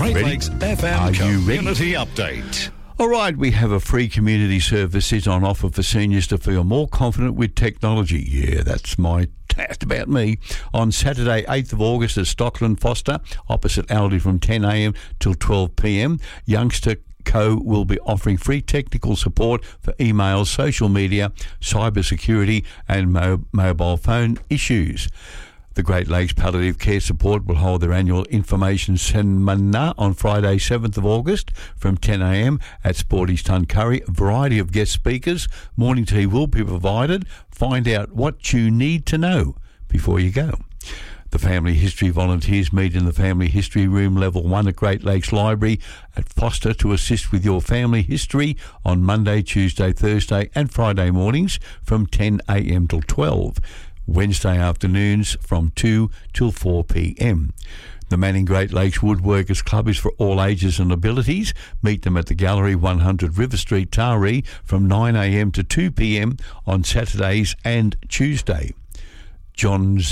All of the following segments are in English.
Great Lakes FM Are you ready? Community Update. All right, we have a free community service is on offer for seniors to feel more confident with technology. Yeah, that's about me. On Saturday, 8th of August at Stockland Foster, opposite Aldi from 10 a.m. till 12 p.m. Youngster Co will be offering free technical support for email, social media, cyber security and mobile phone issues. The Great Lakes Palliative Care Support will hold their annual information seminar on Friday, 7th of August from 10 a.m. at Sporty's Tuncurry. A variety of guest speakers. Morning tea will be provided. Find out what you need to know before you go. The Family History volunteers meet in the Family History Room, Level 1 at Great Lakes Library at Foster to assist with your family history on Monday, Tuesday, Thursday and Friday mornings from 10 a.m. till 12. Wednesday afternoons from 2 till 4 p.m. The Manning Great Lakes Woodworkers Club is for all ages and abilities. Meet them at the Gallery, 100 River Street, Taree, from 9 a.m. to 2 p.m. on Saturdays and Tuesday. Johns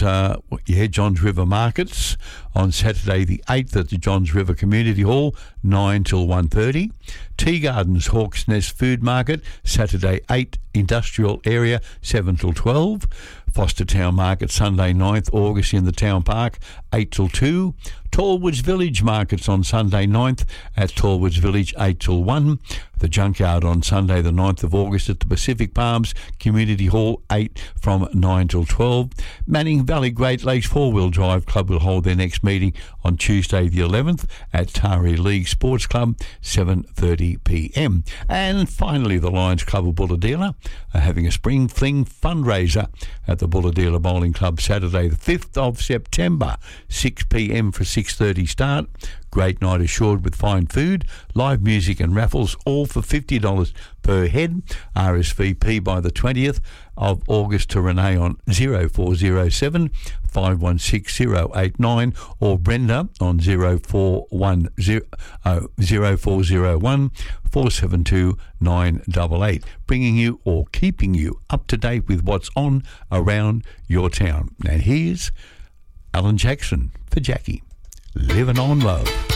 River Markets on Saturday the 8th at the Johns River Community Hall, 9 till 1:30. Tea Gardens Hawks Nest Food Market, Saturday 8, Industrial Area, 7 till 12. Foster Town Market, Sunday 9th August in the Town Park, 8 till 2. Tallwoods Village Markets on Sunday 9th at Tallwoods Village, 8 till 1. The Junkyard on Sunday the 9th of August at the Pacific Palms Community Hall, 8 from 9 till 12. Manning Valley Great Lakes Four-Wheel Drive Club will hold their next meeting on Tuesday the 11th at Taree League Sports Club, 7:30 p.m. And finally, the Lions Club of Bulahdelah are having a Spring Fling fundraiser at the Bulahdelah Bowling Club Saturday the 5th of September, 6 p.m. for 6:30 start. Great night assured with fine food, live music and raffles, all for $50 per head. RSVP by the 20th of August to Renee on 0407 516 089 or Brenda on 0401 472 988, bringing you or keeping you up to date with what's on around your town. Now here's Alan Jackson for Jackie. Living on Love.